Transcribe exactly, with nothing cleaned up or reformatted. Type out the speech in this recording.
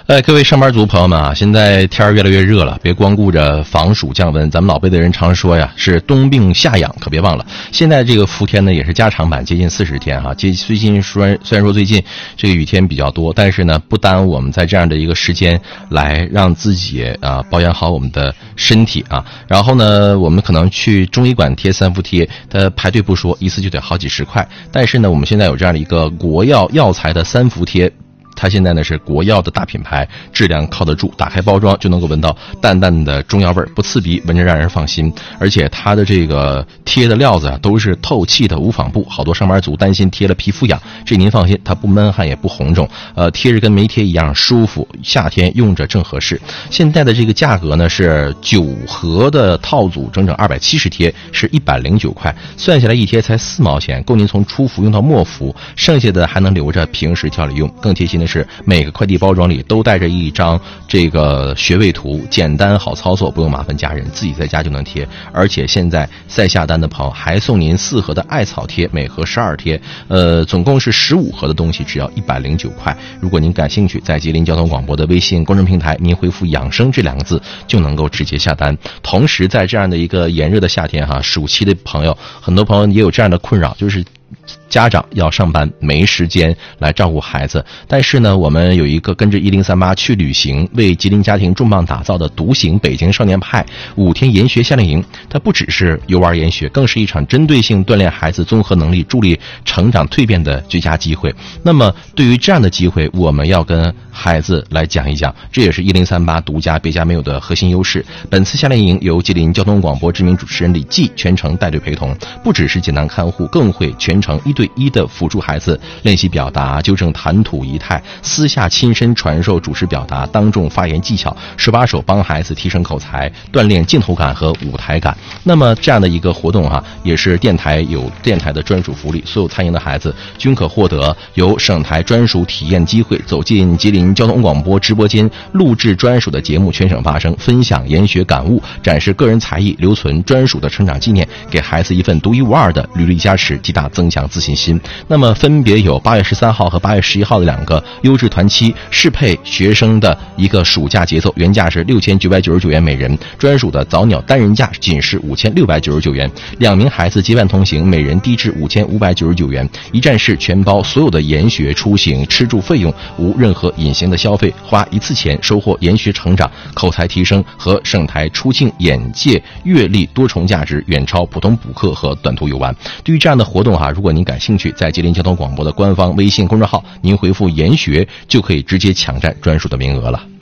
哎，各位上班族朋友们啊，现在天儿越来越热了，别光顾着防暑降温。咱们老辈的人常说呀，是冬病夏养，可别忘了。现在这个伏天呢，也是加长版，接近四十天哈。接最近虽然虽然说最近这个雨天比较多，但是呢，不耽误我们在这样的一个时间来让自己啊保养好我们的身体啊。然后呢，我们可能去中医馆贴三伏贴，它排队不说，一次就得好几十块。但是呢，我们现在有这样的一个国药药材的三伏贴。它现在呢是国药的大品牌，质量靠得住，打开包装就能够闻到淡淡的中药味，不刺鼻，闻着让人放心。而且它的这个贴的料子啊都是透气的无纺布，好多上班族担心贴了皮肤痒，这您放心，它不闷汗也不红肿，呃，贴着跟没贴一样舒服，夏天用着正合适。现在的这个价格呢是九盒的套组，整整二百七十贴，是一百零九块，算下来一贴才四毛钱，够您从初服用到末服，剩下的还能留着平时调理用。更贴心的是每个快递包装里都带着一张这个穴位图，简单好操作，不用麻烦家人，自己在家就能贴。而且现在再下单的朋友还送您四盒的艾草贴，每盒十二贴，呃，总共是十五盒的东西，只要一百零九块。如果您感兴趣，在吉林交通广播的微信公众平台，您回复养生这两个字就能够直接下单。同时在这样的一个炎热的夏天哈，暑期的朋友，很多朋友也有这样的困扰，就是家长要上班，没时间来照顾孩子。但是呢，我们有一个跟着一零三八去旅行，为吉林家庭重磅打造的独行北京少年派五天研学夏令营，它不只是游玩研学，更是一场针对性锻炼孩子综合能力、助力成长蜕变的绝佳机会。那么对于这样的机会，我们要跟孩子来讲一讲，这也是一零三八独家别家没有的核心优势。本次夏令营由吉林交通广播知名主持人李记全程带队陪同，不只是简单看护，更会全程一对一的辅助孩子练习表达，纠正谈吐仪态，私下亲身传授主持表达、当众发言技巧，手把手帮孩子提升口才，锻炼镜头感和舞台感。那么这样的一个活动哈、啊，也是电台有电台的专属福利，所有参营的孩子均可获得由省台专属体验机会，走进吉林交通广播直播间，录制专属的节目，全省发声，分享研学感悟，展示个人才艺，留存专属的成长纪念，给孩子一份独一无二的履历加持，极大增强自信心。那么分别有八月十三号和八月十一号的两个优质团期，适配学生的一个暑假节奏，原价是六千九百九十九元每人，专属的早鸟单人价仅是五千六百九十九元，两名孩子结伴同行，每人低至五千五百九十九元，一站式全包所有的研学出行吃住费用，无任何隐形的消费，花一次钱收获研学成长、口才提升和省台出境眼界阅历多重价值，远超普通补课和短途游玩。对于这样的活动哈，如果您感兴趣，在吉林交通广播的官方微信公众号，您回复研学就可以直接抢占专属的名额了。